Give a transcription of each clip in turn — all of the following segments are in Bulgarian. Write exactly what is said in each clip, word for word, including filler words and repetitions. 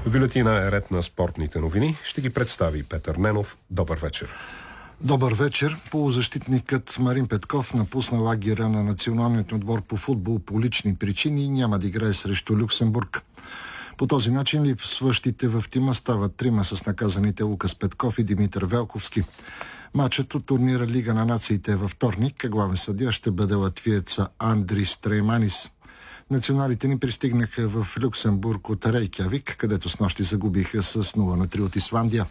В бюлетина е ред на спортните новини. Ще ги представи Петър Ненов. Добър вечер. Добър вечер. Полузащитникът Марин Петков напусна лагера на националният отбор по футбол по лични причини и няма да играе срещу Люксембург. По този начин липсващите в тима стават трима с наказаните Лукас Петков и Димитър Велковски. Матчът от турнира Лига на нациите е във вторник, а главен съдия ще бъде латвиеца Андрис Трейманис. Националите ни пристигнаха в Люксембург от Рейкявик, където снощи загубиха с нула на три от Исландия.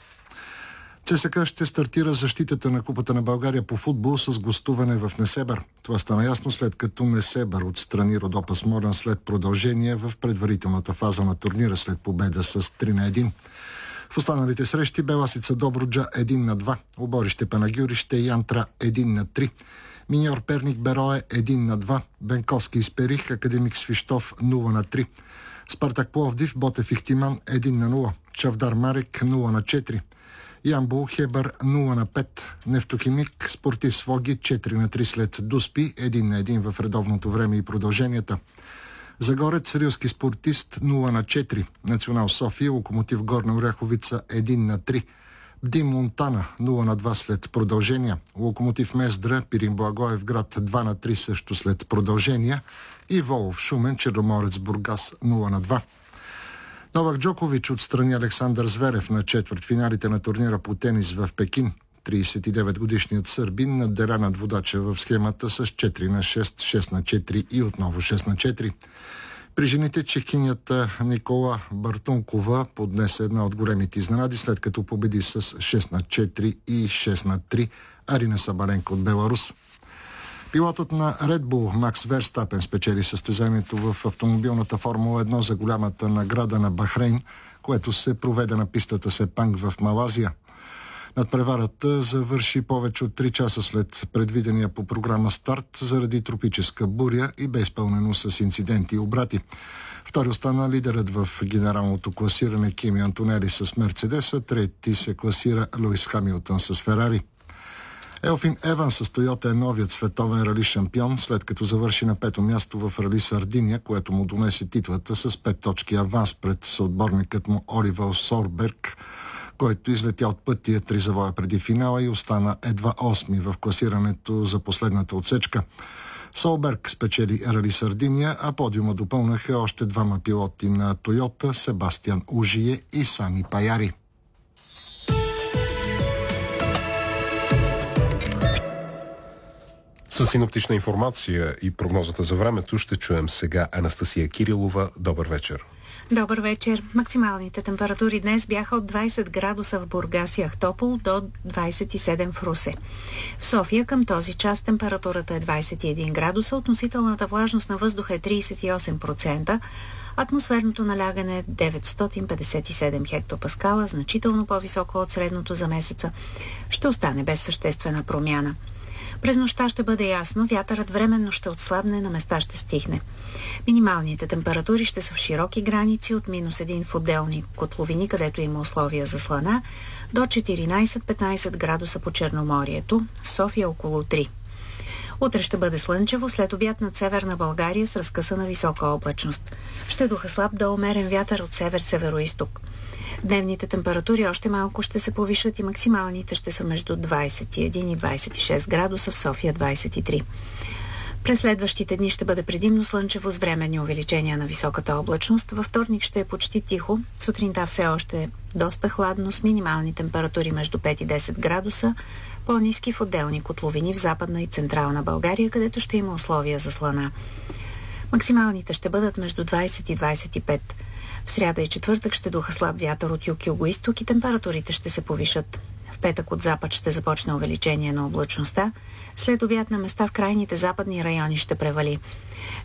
ЦСКА ще стартира защитата на Купата на България по футбол с гостуване в Несебър. Това стана ясно след като Несебър отстрани Родопа Смолян след продължение в предварителната фаза на турнира след победа с три на едно. В останалите срещи Беласица Добруджа едно на два, Оборище Панагюрище Янтра едно на три, Миньор Перник Берое едно на два, Бенковски Исперих Академик Свищов нула на три, Спартак Пловдив Ботев Ихтиман едно на нула, Чавдар Марек нула на четири, Ямбол Хебър нула на пет, Нефтохимик Спортив Своги четири на три след Дуспи едно на едно в редовното време и продълженията. Загорец Рилски спортист нула на четири, Национал София Локомотив Горна Оряховица едно на три, Бдим Монтана нула на два след продължения, Локомотив Мездра Пирин Благоев град два на три също след продължения и Волов Шумен Черноморец Бургас нула на два. Новак Джокович отстрани Александър Зверев на четвъртфиналите на турнира по тенис в Пекин. тридесет и девет годишният сърбин надделя над водача в схемата с четири на шест, шест на четири и отново шест на четири. При жените чехинята Никола Бартункова поднесе една от големите изненади, след като победи с шест на четири и шест на три Арина Сабаленко от Беларус. Пилотът на Red Bull Макс Верстапен спечели състезанието в автомобилната Формула едно за голямата награда на Бахрейн, което се проведе на пистата Сепанг в Малазия. Надпреварата завърши повече от три часа след предвидения по програма старт заради тропическа буря и бе изпълнено с инциденти и обрати. Втори остана лидерът в генералното класиране Кими Антонели с Мерцедеса, трети се класира Луис Хамилтън с Ферари. Елфин Еванс с Тойота е новият световен рали шампион, след като завърши на пето място в рали Сардиния, което му донесе титлата с пет точки аванс пред съотборникът му Оливер Сорберг, който излетя от пътя три завоя преди финала и остана едва осми в класирането за последната отсечка. Солберг спечели рали Сардиния, а подиума допълнаха още двама пилоти на Тойота, Себастиан Ужие и Сами Паяри. С синоптична информация и прогнозата за времето ще чуем сега Анастасия Кирилова. Добър вечер. Добър вечер. Максималните температури днес бяха от двайсет градуса в Бургас и Ахтопол до двайсет и седем в Русе. В София към този час температурата е двайсет и един градуса, относителната влажност на въздуха е трийсет и осем процента, атмосферното налягане е деветстотин петдесет и седем хектопаскала, значително по-високо от средното за месеца. Ще остане без съществена промяна. През нощта ще бъде ясно, вятърът временно ще отслабне, на места ще стихне. Минималните температури ще са в широки граници от минус един в отделни котловини, където има условия за слана, до четиринайсет-петнайсет градуса по Черноморието, в София около три. Утре ще бъде слънчево, след обяд над северна България с разкъсана висока облачност. Ще духа слаб до умерен вятър от север-североизток. Дневните температури още малко ще се повишат и максималните ще са между двайсет и един и двайсет и шест градуса, в София двайсет и три. През следващите дни ще бъде предимно слънчево с временни увеличения на високата облачност. Във вторник ще е почти тихо, сутринта все още е доста хладно с минимални температури между пет и десет градуса, по-ниски в отделни котловини в Западна и Централна България, където ще има условия за слана. Максималните ще бъдат между двайсет и двайсет и пет. В сряда и четвъртък ще духа слаб вятър от юг-югоизток и температурите ще се повишат. В петък от запад ще започне увеличение на облачността. След обяд на места в крайните западни райони ще превали.